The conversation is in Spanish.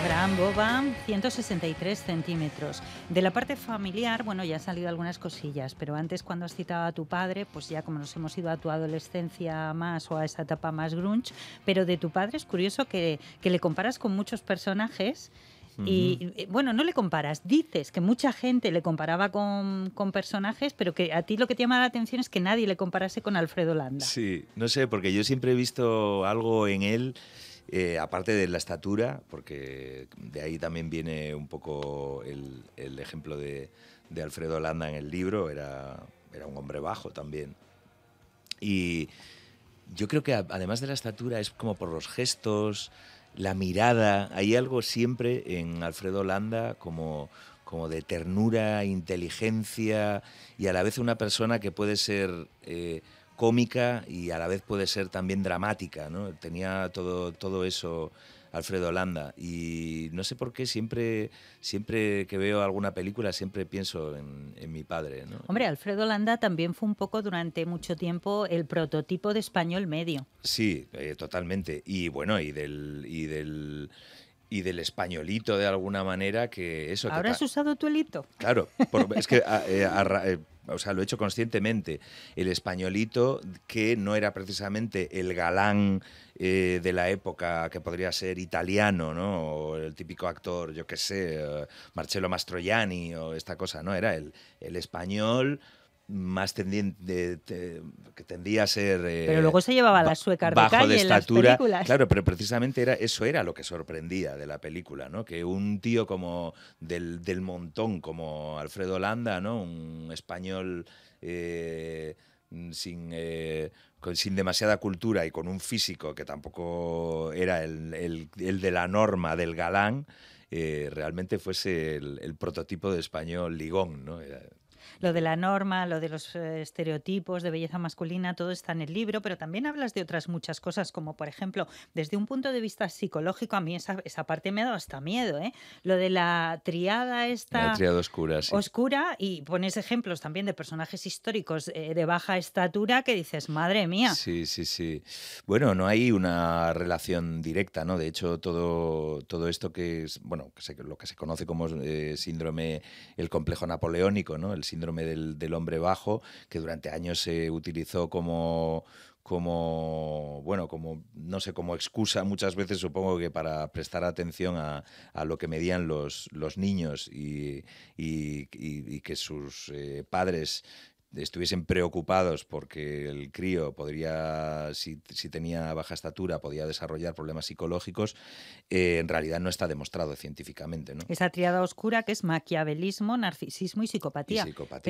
Abraham Boba, 163 centímetros. De la parte familiar, bueno, ya han salido algunas cosillas, pero antes cuando has citado a tu padre, pues ya como nos hemos ido a tu adolescencia más o a esa etapa más grunge, pero de tu padre es curioso que le comparas con muchos personajes. Y bueno, no le comparas, dices que mucha gente le comparaba con personajes, pero que a ti lo que te llama la atención es que nadie le comparase con Alfredo Landa. Sí, no sé, porque yo siempre he visto algo en él, aparte de la estatura, porque de ahí también viene un poco el ejemplo de Alfredo Landa en el libro, era un hombre bajo también. Y yo creo que además de la estatura es como por los gestos, la mirada, hay algo siempre en Alfredo Landa como de ternura, inteligencia y a la vez una persona que puede ser cómica y a la vez puede ser también dramática, ¿no? Tenía todo eso Alfredo Landa y no sé por qué siempre que veo alguna película siempre pienso en mi padre, ¿no? Hombre, Alfredo Landa también fue un poco durante mucho tiempo el prototipo de español medio. Sí, totalmente. Y bueno, y del españolito de alguna manera que eso... ¿Ahora has usado tu hilito? Claro, es que o sea, lo he hecho conscientemente. El españolito que no era precisamente el galán de la época que podría ser italiano, ¿no? O el típico actor, yo qué sé, Marcello Mastroianni o esta cosa, ¿no? Era el español más tendiente, que tendía a ser pero luego se llevaba las suecas de bajo calle de en las estatura. películas. Claro, pero precisamente eso era lo que sorprendía de la película, ¿no? Que un tío como del montón, como Alfredo Landa, ¿no? Un español sin demasiada cultura y con un físico que tampoco era el de la norma del galán, realmente fuese el prototipo de español ligón, ¿no? Lo de la norma, lo de los estereotipos de belleza masculina, todo está en el libro, pero también hablas de otras muchas cosas, como por ejemplo, desde un punto de vista psicológico, a mí esa parte me ha dado hasta miedo, ¿eh? Lo de la triada esta... La triada oscura, sí. Oscura, y pones ejemplos también de personajes históricos de baja estatura que dices, madre mía. Sí, sí, sí. Bueno, no hay una relación directa, ¿no? De hecho, todo esto que es, bueno, lo que se conoce como síndrome, el complejo napoleónico, ¿no? El síndrome del hombre bajo, que durante años se utilizó bueno, como, no sé, como excusa muchas veces, supongo que para prestar atención a lo que medían los niños y que sus padres estuviesen preocupados porque el crío podría, si tenía baja estatura, podía desarrollar problemas psicológicos, en realidad no está demostrado científicamente, ¿no? Esa triada oscura que es maquiavelismo, narcisismo y psicopatía.